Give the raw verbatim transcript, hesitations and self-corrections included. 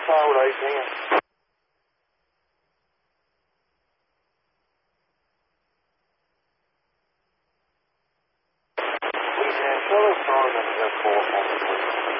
fine with eighteen. Louisiana, tell us on the four.